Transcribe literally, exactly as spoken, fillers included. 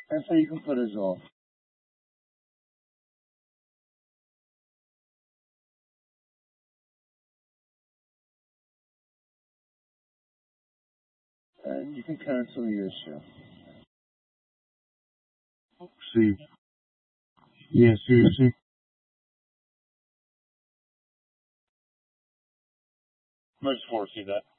And so you can put us off. And you can cancel your show. See. Yeah, seriously. Much foresee that.